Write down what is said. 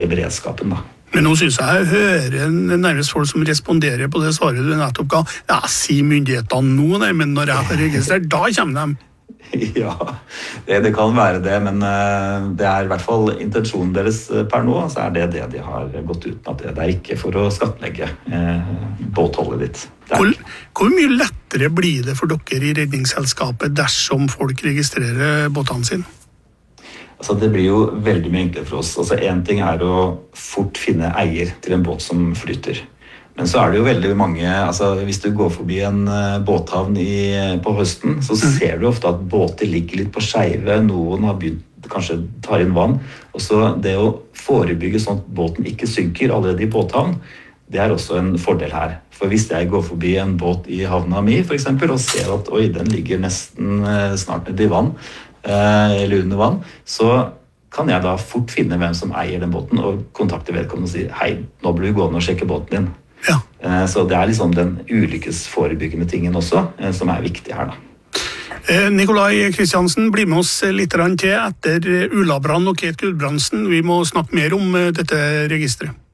beredskapen da. Men nå synes jeg hører nærmest folk som responderer på det svaret du nettopp ga. Ja, si myndighetene nå, nei, men når jeg har registrert, da kommer de. Ja, det kan være det, men det I hvert fall intensjonen deres per nå, så det de har gått ut med, at det ikke for å skattlegge båtholdet ditt. Hvor mye lettere blir det for dere I redningsselskapet dersom folk registrerer båtene sine? Altså, det blir jo veldig mye enklere for oss. Altså, en ting å fort finne eier til en båt som flyter. Men så det jo veldig mange, altså hvis du går forbi en båthavn på høsten, så ser du ofte at båter ligger litt på skeive, noen har begynt, kanskje tar inn vann, og så det å forebygge sånn at båten ikke synker allerede I båthavn, det også en fordel her. For hvis jeg går forbi en båt I havna mi, for eksempel, og ser at oi, den ligger nesten snart nede I vann, eller under vann, så kan jeg da fort finne hvem som eier den båten, og kontakte vedkommende og si, hei, nå blir du gående og sjekke båten din. Ja. Så det liksom den ulykkesforebyggende tingen også, som viktig her da. Nikolai Kristiansen, bli med oss litt til etter Ulla Brand og Kate Gudbrandsen. Vi må snakke mer om dette registret.